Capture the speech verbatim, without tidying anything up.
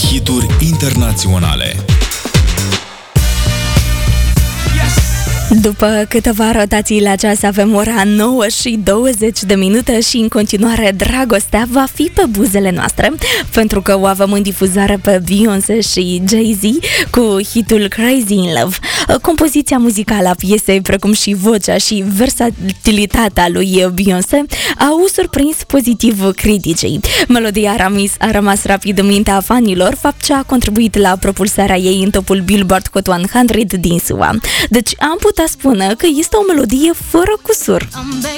hituri internaționale. După câteva rotații la ceas avem ora nouă și douăzeci de minute și în continuare dragostea va fi pe buzele noastre, pentru că o avem în difuzare pe Beyoncé și Jay-Z cu hitul Crazy in Love. Compoziția muzicală a piesei, precum și vocea și versatilitatea lui Beyoncé au surprins pozitiv criticii. Melodia a rămas, a rămas rapid în mintea fanilor, fapt ce a contribuit la propulsarea ei în topul Billboard Hot o sută din S U A. Deci am putea spune că este o melodie fără cusur.